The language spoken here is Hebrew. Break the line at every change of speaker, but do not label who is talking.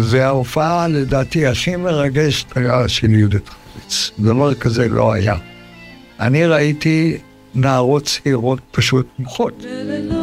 וההופעה לדעתי הכי מרגשת היה של יהודית חפץ. דבר כזה לא היה. אני ראיתי נערות צעירות פשוט מוחות.